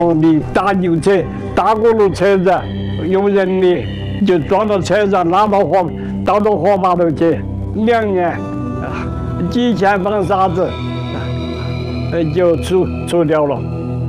你大牛车、大轱辘车子，用人力就装到车上，拉到火码头去，2年，几千方沙子，就除掉了。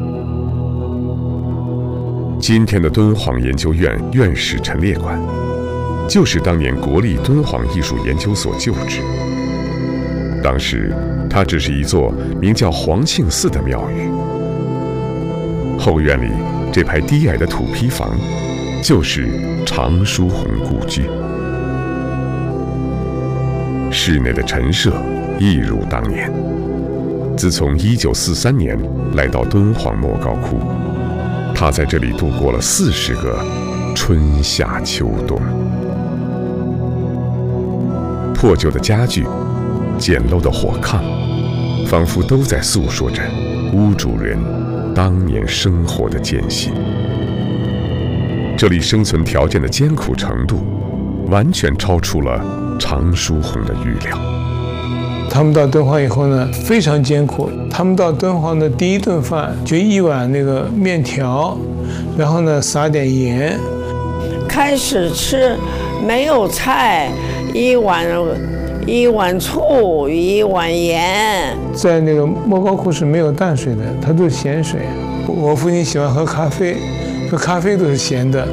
今天的敦煌研究院院士陈列馆，就是当年国立敦煌艺术研究所旧址。当时，它只是一座名叫黄庆寺的庙宇。后院里这排低矮的土坯房，就是常书鸿故居。室内的陈设一如当年。自从1943年来到敦煌莫高窟，他在这里度过了40个春夏秋冬。破旧的家具，简陋的火炕，仿佛都在诉说着屋主人当年生活的艰辛。这里生存条件的艰苦程度，完全超出了常书鸿的预料。 他们到敦煌以后呢，非常艰苦。他们到敦煌的第一顿饭就1碗那个面条，然后呢撒点盐。 开始吃没有菜，一碗醋，1碗盐。 在那个莫高窟是没有淡水的，它都是咸水。我父亲喜欢喝咖啡，喝咖啡都是咸的。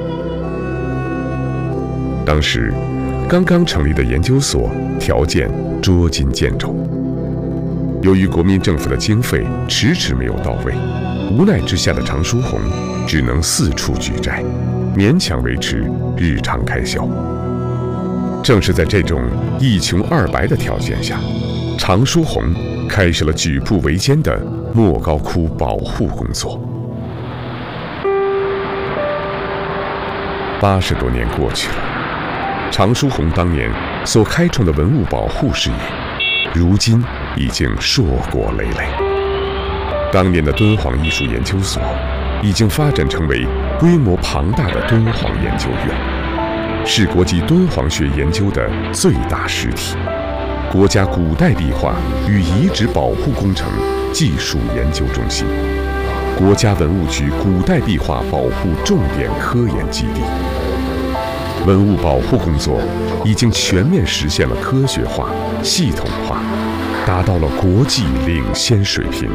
当时刚刚成立的研究所条件捉襟见肘，由于国民政府的经费迟迟没有到位，无奈之下的常书鸿只能四处举债，勉强维持日常开销。正是在这种一穷二白的条件下，常书鸿开始了举步维艰的莫高窟保护工作。80多年过去了，常书鸿当年所开创的文物保护事业，如今已经硕果累累。当年的敦煌艺术研究所已经发展成为规模庞大的敦煌研究院，是国际敦煌学研究的最大实体，国家古代壁画与遗址保护工程技术研究中心，国家文物局古代壁画保护重点科研基地。文物保护工作已经全面实现了科学化、系统化，达到了国际领先水平。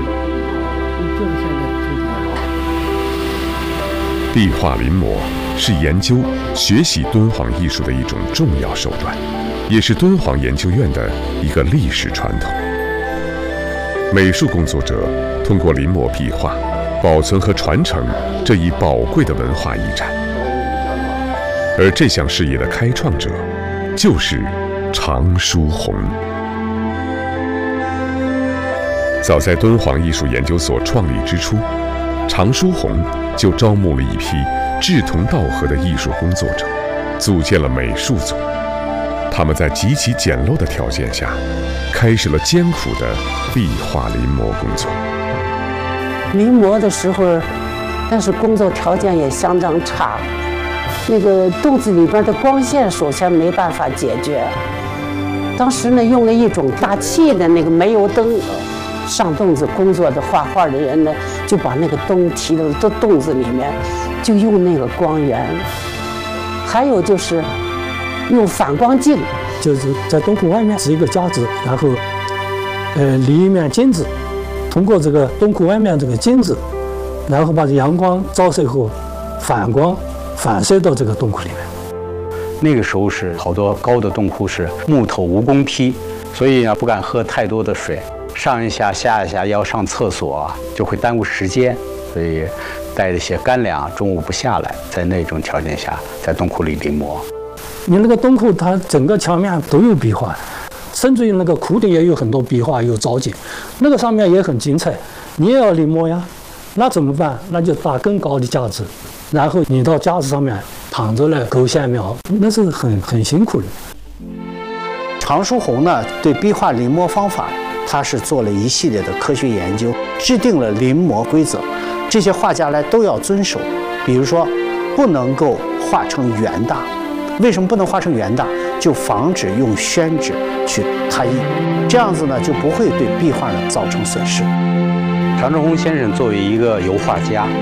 壁画临摹是研究、学习敦煌艺术的一种重要手段，也是敦煌研究院的一个历史传统。美术工作者通过临摹壁画，保存和传承这一宝贵的文化遗产。而这项事业的开创者，就是常书鸿。早在敦煌艺术研究所创立之初，常书鸿就招募了一批志同道合的艺术工作者，组建了美术组。他们在极其简陋的条件下，开始了艰苦的壁画临摹工作。 临摹的时候，但是工作条件也相当差。那个洞子里边的光线首先没办法解决。当时呢，用了一种大气的那个煤油灯，上洞子工作的画画的人呢，就把那个灯提到洞子里面，就用那个光源。还有就是用反光镜， 就是在洞窟外面是一个夹子，然后立一面镜子，通过这个洞窟外面这个镜子，然后把阳光照射后反光反射到这个洞窟里面。 那个时候是好多高的洞窟是木头蜈蚣梯，所以呢不敢喝太多的水，上一下下一下要上厕所就会耽误时间，所以带一些干粮，中午不下来，在那种条件下在洞窟里临摹。 你那个洞窟它整个墙面都有壁画，甚至于那个窟顶也有很多壁画，有藻井，那个上面也很精彩，你也要临摹呀。那怎么办？那就搭更高的架子，然后你到架子上面躺着来勾线描，那是很辛苦的。 常书鸿呢，对壁画临摹方法，他是做了一系列的科学研究，制定了临摹规则，这些画家呢都要遵守。比如说，不能够画成圆大，为什么不能画成圆大？就防止用宣纸去拓印，这样子呢就不会对壁画呢造成损失。 常志鸿先生作为一个油画家，